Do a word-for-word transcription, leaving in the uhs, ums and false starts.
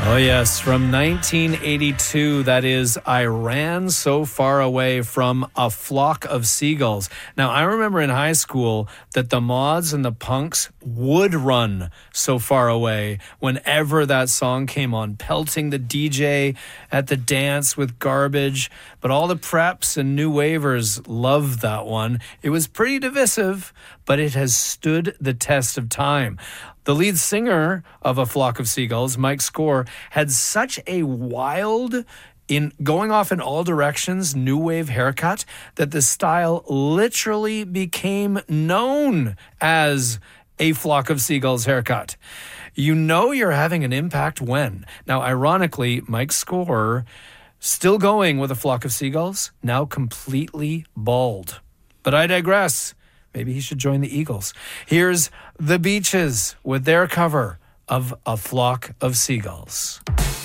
Oh, yes, from nineteen eighty-two, that is I Ran So Far Away from A Flock of Seagulls. Now, I remember in high school that the mods and the punks would run so far away whenever that song came on, pelting the D J at the dance with garbage. But all the preps and new wavers loved that one. It was pretty divisive, but it has stood the test of time. The lead singer of A Flock of Seagulls, Mike Score, had such a wild, in going off in all directions, new wave haircut that the style literally became known as A Flock of Seagulls haircut. You know you're having an impact when. Now, ironically, Mike Score, still going with A Flock of Seagulls, now completely bald. But I digress. Maybe he should join the Eagles. Here's The Beaches with their cover of A Flock of Seagulls.